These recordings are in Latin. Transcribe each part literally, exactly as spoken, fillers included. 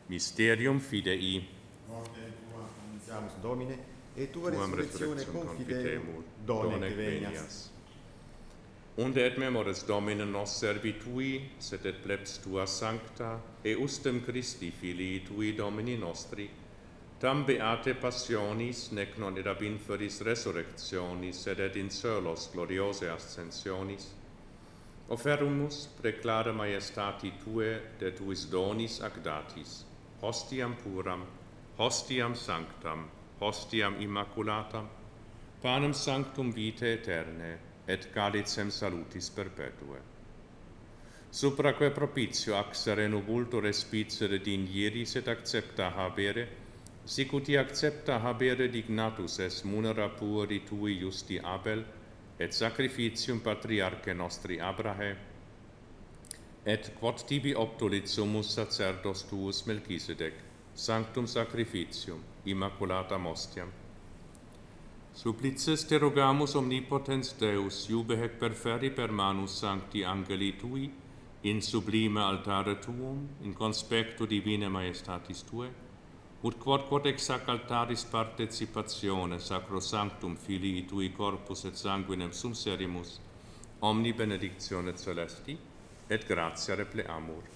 Mysterium fidei. Morte tua annunziamus Domine, et tua resurrectione confitemur, done te venias. Unde et memoris Domine nos servitui, sed et plebs tua sancta, eustem Christi filii tui Domini nostri, tam beate passionis, nec non id ab inferis resurrectionis, sed et in solos gloriose ascensionis, offerumus preclara majestati tue, de tuis donis ac datis, hostiam puram, hostiam sanctam, hostiam immaculatam, panem sanctum vitae aeterne, et calicem salutis perpetue. Supraque propitio accere nubulto respicere dignieris et accepta habere, sic uti accepta habere dignatus es munera pueri tui justi Abel, et sacrificium patriarche nostri Abrahe, et quod tibi obtulit summus sacerdos tuus Melchisedec, sanctum sacrificium, immaculatam ostiam. Supplices te rogamus omnipotens Deus, iube hec perferi per manus sancti angeli tui, in sublime altare tuum, in conspectu divine majestatis tue, ut quod quod ex sac altaris participatione sacrosanctum filii tui corpus et sanguinem sum serimus, omni benedictione celesti, et gratia repleamur.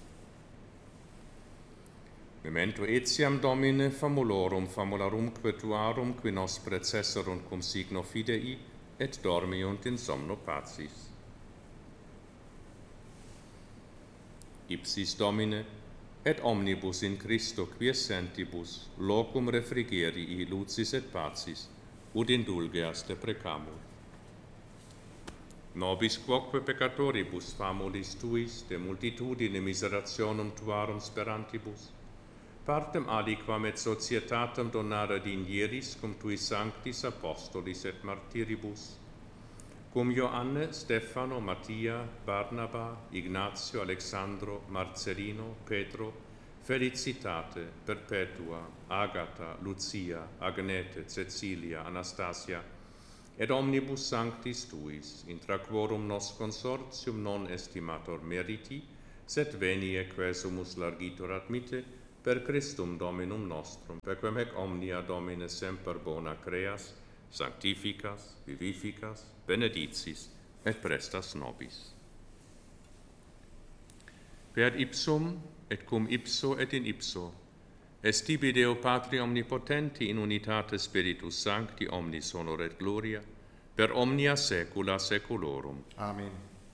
Memento etiam Domine famulorum famularumque tuarum, qui nos precesserunt cum signo fidei, et dormiunt in somno pacis. Ipsis Domine, et omnibus in Christo quies sentibus, locum refrigerii lucis et pacis, ut indulgeas te precamur. Nobis quoque peccatoribus famulis tuis, de multitudine miserationum tuarum sperantibus, partem aliquam et societatem donare dignieris cum tui sanctis apostolis et martiribus, cum Ioanne, Stefano, Mattia, Barnaba, Ignatio, Alexandro, Marcellino, Petro, Felicitate, Perpetua, Agata, Lucia, Agnete, Cecilia, Anastasia, et omnibus sanctis tuis, intra quorum nos consortium non estimator meriti, sed venie quesumus largitor admite, per Christum Dominum nostrum, per quem hec omnia Domine semper bona creas, sanctificas, vivificas, benedicis, et prestas nobis. Per ipsum, et cum ipso, et in ipso, est tibi Deo Patri omnipotenti in unitate Spiritus Sancti omnis honor et gloria, per omnia saecula saeculorum. Amen.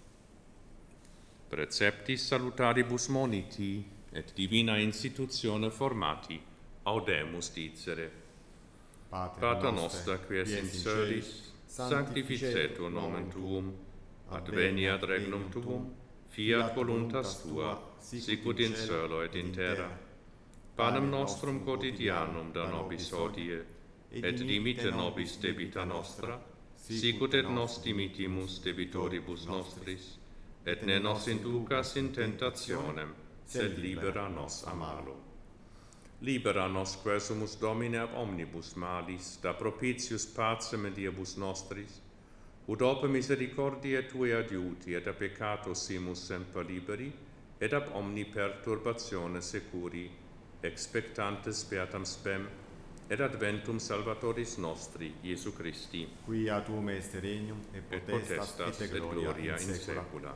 Preceptis salutaribus moniti, et divina institutione formati, audemus dicere. Pater, Pater noster, qui es in celis, sanctificetur nomen tuum, adveniat regnum tuum, fiat voluntas tua, sicut in cielo et in terra. Panem nostrum quotidianum da nobis hodie, et dimitte nobis debita nostra, sicut et nos dimittimus debitoribus nostris, et ne nos inducas in tentationem, sed libera nos a malo. Libera nos quesumus Domine ab omnibus malis, da propitius pacem in diebus nostris, ut ope misericordiae Tue adiuti, et a peccato simus semper liberi, et ab omni perturbatione securi, expectantes beatam spem, et adventum Salvatoris nostri, Iesu Christi, Quia tuum est regnum, et potestas, et, et gloria in saecula.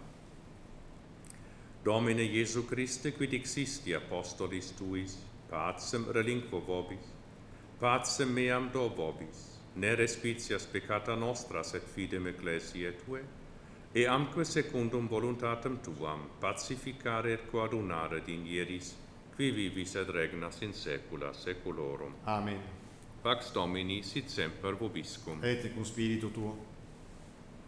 Domine Iesu Christe, qui dixisti apostolis tuis, pacem relinquo vobis, pacem meam do vobis, ne respicias peccata nostra, sed fidem ecclesiae tue, e amque secundum voluntatem tuam pacificare et coadunare dignieris, qui vivis et regnas in saecula saeculorum. Amen. Pax Domini sit semper vobiscum. Et cum spiritu tuo.